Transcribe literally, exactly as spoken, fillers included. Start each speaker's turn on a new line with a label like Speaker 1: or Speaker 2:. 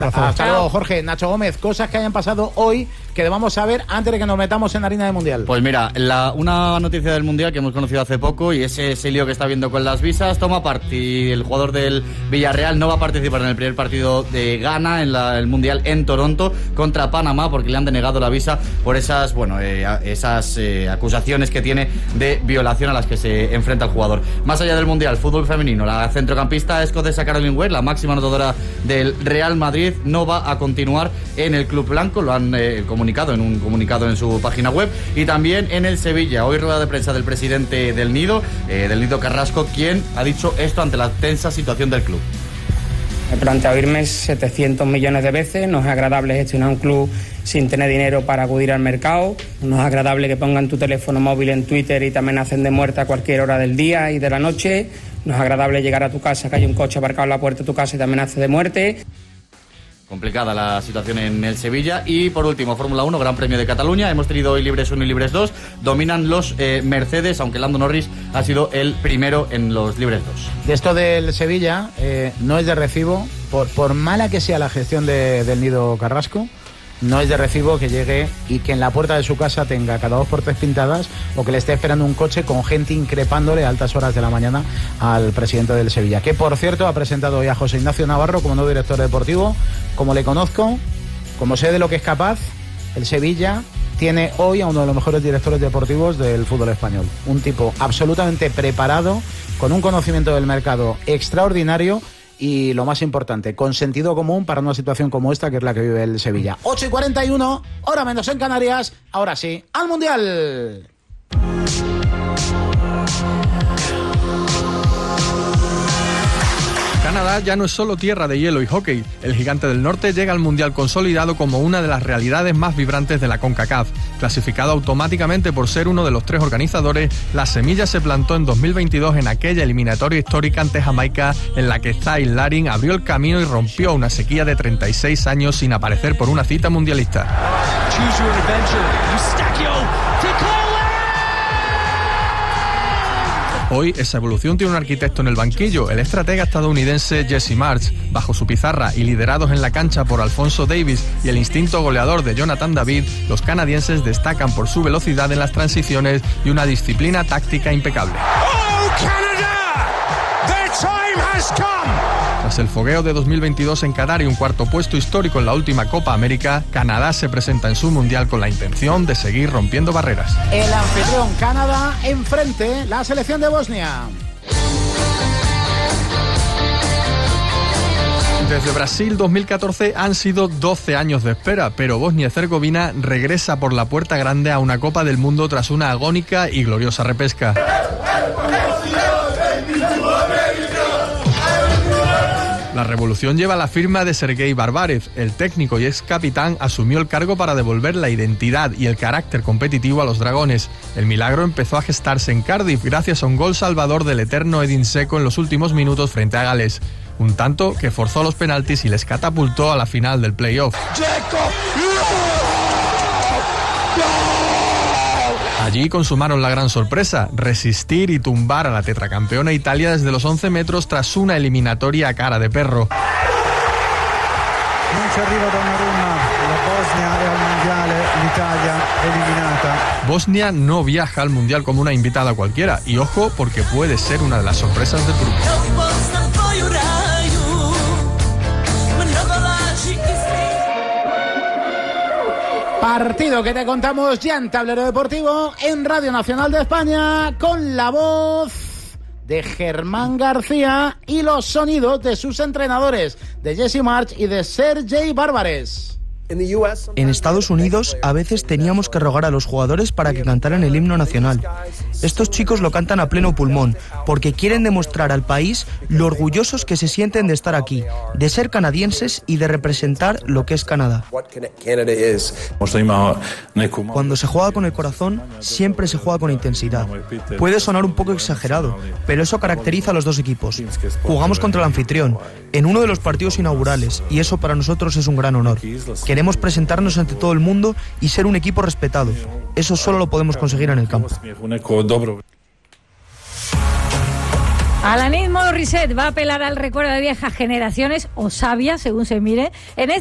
Speaker 1: Hasta luego, Jorge. Nacho Gómez, cosas que hayan pasado hoy que debamos saber antes de que nos metamos en la harina del Mundial.
Speaker 2: Pues mira, la, una noticia del Mundial que hemos conocido hace poco y ese, ese lío que está habiendo con las visas, toma parte y el jugador del Villarreal no va a participar en el primer partido de Ghana en la, el Mundial en Toronto contra Panamá porque le han denegado la visa por esas, bueno, eh, esas eh, acusaciones que tiene de violación a las que se enfrenta el jugador. Más allá del Mundial, fútbol femenino, la centrocampista escocesa Caroline Webb, la máxima anotadora del Real Madrid, no va a continuar en el club blanco, lo han eh, comunicado en un comunicado en su página web, y también en el Sevilla. Hoy rueda de prensa del presidente del Nido, eh, del Nido Carrasco, quien ha dicho esto ante la tensa situación del club.
Speaker 3: He planteado irme setecientos millones de veces, no es agradable gestionar un club sin tener dinero para acudir al mercado, no es agradable que pongan tu teléfono móvil en Twitter y te amenacen de muerte a cualquier hora del día y de la noche, no es agradable llegar a tu casa, que hay un coche aparcado en la puerta de tu casa y te amenace de muerte.
Speaker 2: Complicada la situación en el Sevilla. Y por último, Fórmula uno, Gran Premio de Cataluña. Hemos tenido hoy libres uno y libres dos. Dominan los eh, Mercedes, aunque Lando Norris ha sido el primero en los libres dos.
Speaker 1: De esto del Sevilla, eh, no es de recibo, por, por mala que sea la gestión de, del Nido Carrasco, no es de recibo que llegue y que en la puerta de su casa tenga cada dos por tres pintadas o que le esté esperando un coche con gente increpándole a altas horas de la mañana al presidente del Sevilla, que por cierto ha presentado hoy a José Ignacio Navarro como nuevo director deportivo. Como le conozco, como sé de lo que es capaz, el Sevilla tiene hoy a uno de los mejores directores deportivos del fútbol español. Un tipo absolutamente preparado, con un conocimiento del mercado extraordinario y, lo más importante, con sentido común para una situación como esta, que es la que vive el Sevilla. ocho y cuarenta y uno, hora menos en Canarias. Ahora sí, al Mundial.
Speaker 4: Canadá ya no es solo tierra de hielo y hockey. El gigante del norte llega al Mundial consolidado como una de las realidades más vibrantes de la CONCACAF. Clasificado automáticamente por ser uno de los tres organizadores, la semilla se plantó en dos mil veintidós en aquella eliminatoria histórica ante Jamaica, en la que Thaï Larin abrió el camino y rompió una sequía de treinta y seis años sin aparecer por una cita mundialista. Hoy esa evolución tiene un arquitecto en el banquillo, el estratega estadounidense Jesse Marsh. Bajo su pizarra y liderados en la cancha por Alphonso Davies y el instinto goleador de Jonathan David, los canadienses destacan por su velocidad en las transiciones y una disciplina táctica impecable.
Speaker 5: Oh, Canada! Their time has come!
Speaker 4: Tras el fogueo de dos mil veintidós en Qatar y un cuarto puesto histórico en la última Copa América, Canadá se presenta en su Mundial con la intención de seguir rompiendo barreras.
Speaker 1: El anfitrión Canadá enfrente, la selección de Bosnia.
Speaker 4: Desde Brasil dos mil catorce han sido doce años de espera, pero Bosnia y Herzegovina regresa por la puerta grande a una Copa del Mundo tras una agónica y gloriosa repesca. La revolución lleva la firma de Sergei Barbarev. El técnico y ex capitán asumió el cargo para devolver la identidad y el carácter competitivo a los dragones. El milagro empezó a gestarse en Cardiff gracias a un gol salvador del eterno Edin Dzeko en los últimos minutos frente a Gales. Un tanto que forzó los penaltis y les catapultó a la final del playoff. Allí consumaron la gran sorpresa, resistir y tumbar a la tetracampeona Italia desde los once metros tras una eliminatoria a cara de perro. Bosnia no viaja al Mundial como una invitada cualquiera, y ojo porque puede ser una de las sorpresas del grupo.
Speaker 1: Partido que te contamos ya en Tablero Deportivo, en Radio Nacional de España, con la voz de Germán García y los sonidos de sus entrenadores, de Jesse Marsh y de Sergei Barbarev.
Speaker 6: En Estados Unidos a veces teníamos que rogar a los jugadores para que cantaran el himno nacional. Estos chicos lo cantan a pleno pulmón porque quieren demostrar al país lo orgullosos que se sienten de estar aquí, de ser canadienses y de representar lo que es Canadá. Cuando se juega con el corazón, siempre se juega con intensidad. Puede sonar un poco exagerado, pero eso caracteriza a los dos equipos. Jugamos contra el anfitrión, en uno de los partidos inaugurales, y eso para nosotros es un gran honor. Queremos presentarnos ante todo el mundo y ser un equipo respetado. Eso solo lo podemos conseguir en el campo.
Speaker 7: Alanis Morissette va a apelar al recuerdo de viejas generaciones, o sabias, según se mire, en